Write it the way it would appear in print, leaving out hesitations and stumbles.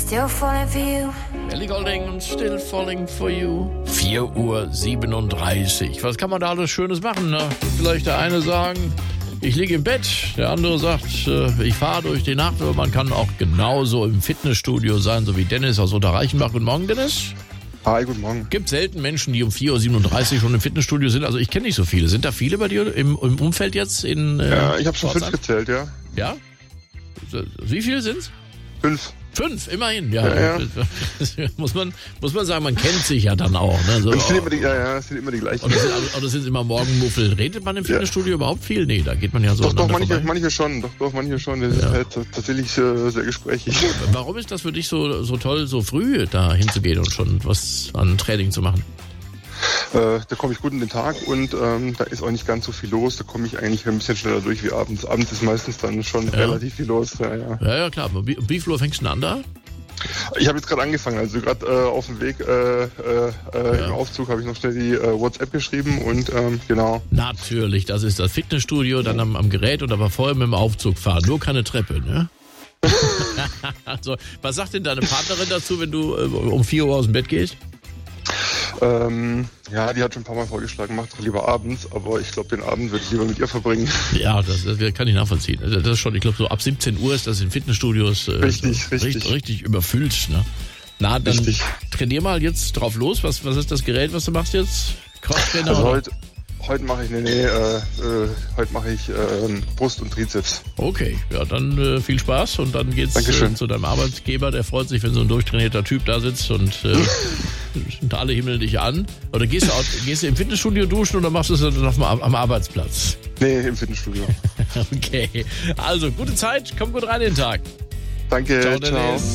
Still falling for you. Ellie Goulding und Still Falling for You. 4:37 Uhr. Was kann man da alles Schönes machen? Ne? Vielleicht der eine sagen, ich liege im Bett. Der andere sagt, ich fahre durch die Nacht. Aber man kann auch genauso im Fitnessstudio sein, so wie Dennis aus Unterreichenbach. Guten Morgen, Dennis. Hi, guten Morgen. Gibt selten Menschen, die um 4:37 Uhr schon im Fitnessstudio sind. Also ich kenne nicht so viele. Sind da viele bei dir im Umfeld jetzt? Ja, ich habe schon 5 gezählt, ja. Ja? Wie viele sind's? 5. 5, immerhin, ja. Ja. muss man sagen, man kennt sich ja dann auch. Ne? So, es sind immer die gleichen. Oder sind immer Morgenmuffel. Redet man im Fitnessstudio überhaupt viel? Nee, da geht man ja so. Doch, manche schon. Das ist halt tatsächlich sehr gesprächig. Warum ist das für dich so toll, so früh da hinzugehen und schon was an Training zu machen? Da komme ich gut in den Tag und da ist auch nicht ganz so viel los. Da komme ich eigentlich ein bisschen schneller durch wie abends. Abends ist meistens dann schon relativ viel los. Ja, klar. Aber wie viel Uhr fängst du denn an da? Ich habe jetzt gerade angefangen. Also gerade auf dem Weg im Aufzug habe ich noch schnell die WhatsApp geschrieben und genau. Natürlich, das ist das Fitnessstudio, dann am Gerät und aber vorher mit dem Aufzug fahren. Nur keine Treppe, ne? Also, was sagt denn deine Partnerin dazu, wenn du um 4 Uhr aus dem Bett gehst? Ja, die hat schon ein paar Mal vorgeschlagen, mach doch lieber abends, aber ich glaube, den Abend würde ich lieber mit ihr verbringen. Ja, das kann ich nachvollziehen. Das ist schon, ich glaube, so ab 17 Uhr ist das in Fitnessstudios richtig überfüllt. Ne? Na, dann trainier mal jetzt drauf los. Was ist das Gerät, was du machst jetzt? Crosstrainer? Also heute mache ich, heute mache ich Brust und Trizeps. Okay, ja, dann viel Spaß und dann geht's zu deinem Arbeitgeber. Der freut sich, wenn so ein durchtrainierter Typ da sitzt und alle himmeln dich an. Oder gehst du im Fitnessstudio duschen oder machst du es dann noch mal am Arbeitsplatz? Nee, im Fitnessstudio. Okay, also gute Zeit, komm gut rein in den Tag. Danke, ciao.